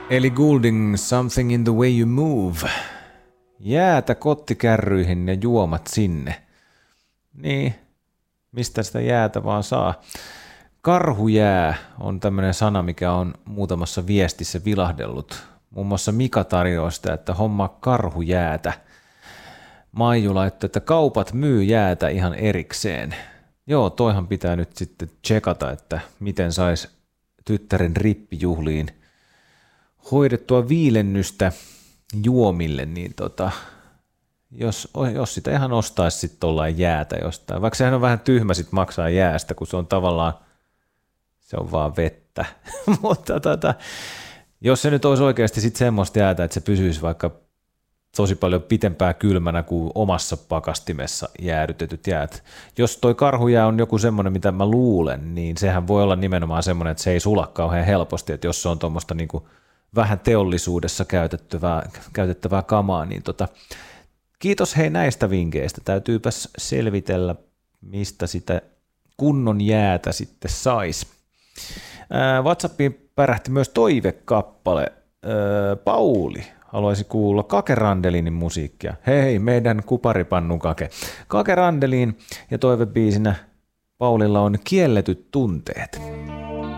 Eli Goulding, Something in the Way You Move. Jäätä kottikärryihin ja juomat sinne. Niin, mistä sitä jäätä vaan saa. Karhujää on tämmöinen sana, mikä on muutamassa viestissä vilahdellut. Muun muassa Mika tarjoaa sitä, että homma karhujäätä. Maiju laittoi, että kaupat myy jäätä ihan erikseen. Joo, toihan pitää nyt sitten tsekata, että miten sais tyttären rippijuhliin hoidettua viilennystä juomille, niin jos sitä ihan ostaisi sitten tollain jäätä jostain, vaikka sehän on vähän tyhmä sit maksaa jäästä, kun se on tavallaan, se on vaan vettä, mutta jos se nyt olisi oikeasti sitten semmoista jäätä, että se pysyisi vaikka tosi paljon pitempää kylmänä kuin omassa pakastimessa jäädytetyt jäät. Jos toi karhujää on joku semmoinen, mitä mä luulen, niin sehän voi olla nimenomaan semmoinen, että se ei sula kauhean helposti, että jos se on tuommoista niinku vähän teollisuudessa käytettävää kamaa, niin kiitos hei näistä vinkkeistä. Täytyypäs selvitellä, mistä sitä kunnon jäätä sitten sais. WhatsAppiin pärähti myös toivekappale. Pauli haluaisi kuulla Kake Randelinin musiikkia. Hei, meidän kuparipannun Kake. Kake Randelin ja toivebiisinä Paulilla on Kielletyt tunteet.